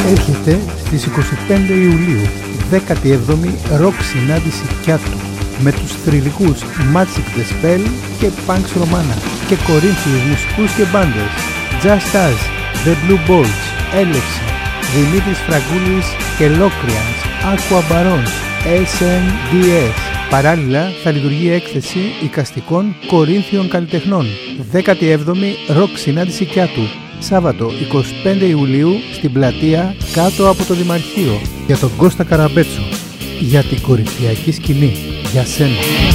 έρχεται στις 25 Ιουλίου, 17η ροκ συνάντηση Κιάτου, με τους θρυλικούς Magic the Spell και Punks Romana και κορίνθιους μουσικούς και μπάντες Just Us, The Blue Balls, Έλευση, Δημήτρης Φραγκούλης και Locrians, Aqua Barons, SNDS. Παράλληλα θα λειτουργεί έκθεση εικαστικών κορίνθιων καλλιτεχνών. 17η ροκ συνάντηση Κιάτου, Σάββατο 25 Ιουλίου στην πλατεία κάτω από το Δημαρχείο. Για τον Κώστα Καραμπέτσο, για την κορινθιακή σκηνή, για σένα.